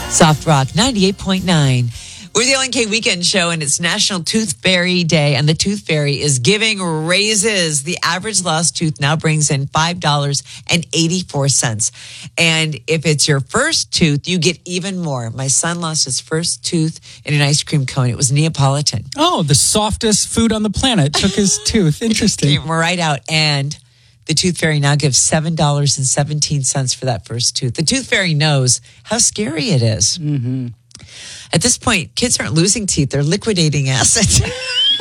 Soft Rock 98.9. We're the LNK Weekend Show, and it's National Tooth Fairy Day, and the Tooth Fairy is giving raises. The average lost tooth now brings in $5.84. And if it's your first tooth, you get even more. My son lost his first tooth in an ice cream cone. It was Neapolitan. Oh, the softest food on the planet took his tooth. Interesting. Came right out, and the Tooth Fairy now gives $7.17 for that first tooth. The Tooth Fairy knows how scary it is. Mm-hmm. At this point, kids aren't losing teeth. They're liquidating assets.